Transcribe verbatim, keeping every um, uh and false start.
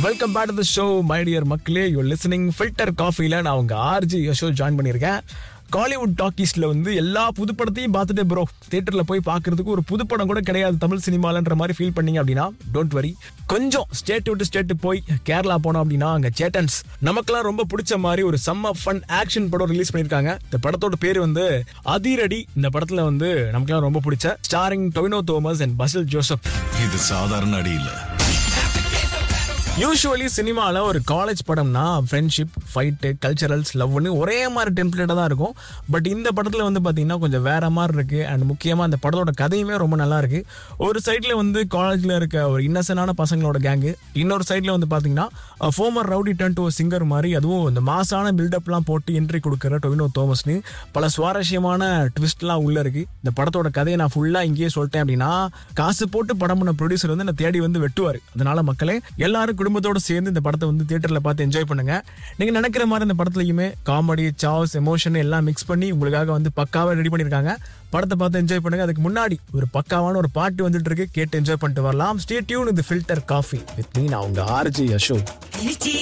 Welcome back to the show my dear மக்களே. You listening filter காஃபில நான் உங்க RJ Yasho join பண்ணியிருக்கேன். காலிவுட் டாக்கீஸ்ல வந்து எல்லா புதுப்படத்தையும் பார்த்துட்டு ப்ரோ தியேட்டர்ல போய் பார்க்கறதுக்கு ஒரு புதுப்படம் கூட கிடையாது தமிழ் சினிமாலன்ற மாதிரி ஃபீல் பண்ணீங்க அப்படின்னா டோன்ட் வரி. கொஞ்சம் ஸ்டேட் விட்டு ஸ்டேட் போய் கேரளா போனோம் அப்படின்னா அங்க சேட்டன்ஸ் நமக்கெல்லாம் ரொம்ப பிடிச்ச மாதிரி ஒரு செம்ம ஃபன் ஆக்ஷன் படம் ரிலீஸ் பண்ணிருக்காங்க. இந்த படத்தோட பேர் வந்து அதிரடி. இந்த படத்துல வந்து நமக்கெல்லாம் ரொம்ப பிடிச்ச starting Tovino Thomas and Basil Joseph. இது சாதாரண அடி இல்ல. யூஸ்வலி சினிமாவில் ஒரு காலேஜ் படம்னா ஃப்ரெண்ட்ஷிப், ஃபைட்டு, கல்ச்சரல்ஸ், லவ்னு ஒரே மாதிரி டெம்ப்ளேட்டாக தான் இருக்கும். பட் இந்த படத்தில் வந்து பார்த்தீங்கன்னா கொஞ்சம் வேற மாதிரி இருக்கு. அண்ட் முக்கியமாக அந்த படத்தோட கதையுமே ரொம்ப நல்லா இருக்கு. ஒரு சைடில் வந்து காலேஜில் இருக்க ஒரு இன்னசென்டான பசங்களோட கேங்கு, இன்னொரு சைடில் வந்து பார்த்தீங்கன்னா former rowdy turn to singer மாதிரி அதுவும் இந்த மாசான பில்டப்லாம் போட்டு என்ட்ரி கொடுக்குற டொவினோ தோமஸ்னு பல சுவாரஸ்யமான ட்விஸ்ட்லாம் உள்ள இருக்கு. இந்த படத்தோட கதையை நான் ஃபுல்லாக இங்கேயே சொல்லிட்டேன் அப்படின்னா காசு போட்டு படம் பண்ண ப்ரொடியூசர் வந்து என்னை தேடி வந்து வெட்டுவார். அதனால மக்களே எல்லாரும் குடும்பத்தோட சேர்ந்து இந்த படத்தை வந்து தியேட்டர்ல பார்த்து என்ஜாய் பண்ணுங்க. நீங்க நினைக்கிற மாதிரி இந்த படத்துலயுமே காமெடி, சாஸ், எமோஷன் எல்லாம் மிக்ஸ் பண்ணி உங்களுக்காக வந்து பக்காவா ரெடி பண்ணிருக்காங்க. படத்தை பார்த்து என்ஜாய் பண்ணுங்க. அதுக்கு முன்னாடி ஒரு பக்காவான ஒரு பாட்டு வந்துட்டு இருக்கு, கேட்டு என்ஜாய் பண்ணிட்டு வரலாம். Stay tune with filter coffee with me. நான் உங்க ஆர்ஜி யஷோ.